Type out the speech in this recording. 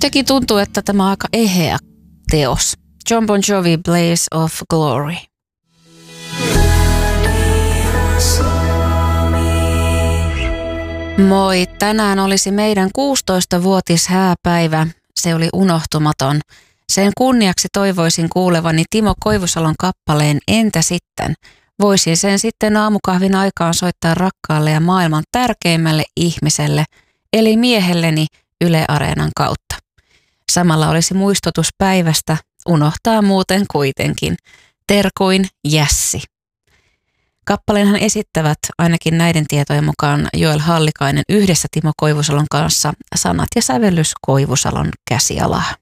Jotenkin tuntuu, että tämä on aika eheä teos. Jon Bon Jovi, Blaze of Glory. Moi, tänään olisi meidän 16-vuotis hääpäivä. Se oli unohtumaton. Sen kunniaksi toivoisin kuulevani Timo Koivusalon kappaleen Entä sitten? Voisin sen sitten aamukahvin aikaan soittaa rakkaalle ja maailman tärkeimmälle ihmiselle, eli miehelleni Yle Areenan kautta. Samalla olisi muistutus päivästä, unohtaa muuten kuitenkin. Terkuin Jässi. Kappaleenhan esittävät ainakin näiden tietojen mukaan Joel Hallikainen yhdessä Timo Koivusalon kanssa, sanat ja sävellys Koivusalon käsialaa.